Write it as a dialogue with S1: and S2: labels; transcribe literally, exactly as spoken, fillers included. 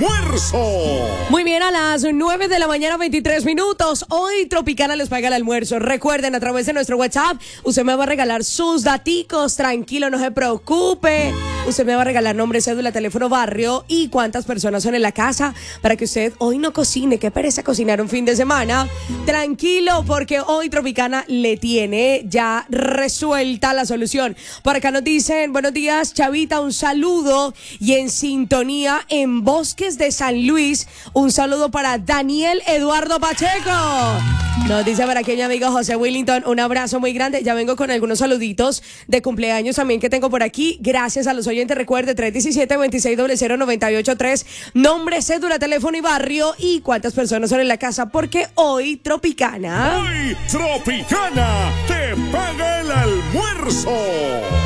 S1: almuerzo.
S2: Muy bien, a las nueve de la mañana, veintitrés minutos. Hoy Tropicana les paga el almuerzo. Recuerden, a través de nuestro WhatsApp, usted me va a regalar sus daticos. Tranquilo, no se preocupe. Usted me va a regalar nombre, cédula, teléfono, barrio y cuántas personas son en la casa para que usted hoy no cocine. Qué pereza cocinar un fin de semana. Tranquilo, porque hoy Tropicana le tiene ya resuelta la solución. Por acá nos dicen, buenos días, Chavita, un saludo. Y en sintonía en Bosques de San Luis, un saludo para Daniel Eduardo Pacheco. Nos dice por aquí mi amigo José Willington, un abrazo muy grande. Ya vengo con algunos saluditos de cumpleaños también que tengo por aquí. Gracias a los oyentes. Recuerde, tres uno siete, dos seis cero cero, nueve ocho tres. Nombre, cédula, teléfono y barrio. Y cuántas personas son en la casa. Porque hoy Tropicana.
S1: Hoy Tropicana te paga el almuerzo.